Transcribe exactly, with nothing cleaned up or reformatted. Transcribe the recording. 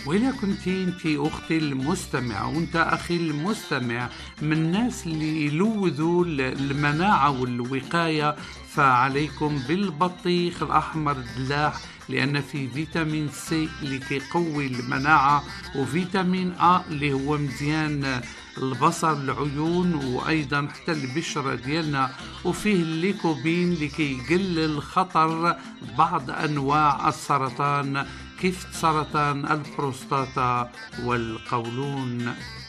وإذا كنت أنت أختي المستمعة وأنت أخي المستمع من الناس اللي يلوذوا المناعة والوقاية، فعليكم بالبطيخ الأحمر الدلاح، لأن فيه فيتامين سي اللي كيقوي المناعة، وفيتامين أ اللي هو مزيان البصر العيون وأيضا حتى البشرة ديالنا، وفيه الليكوبين اللي كيقلل خطر بعض أنواع السرطان كيف سرطان البروستاتا والقولون.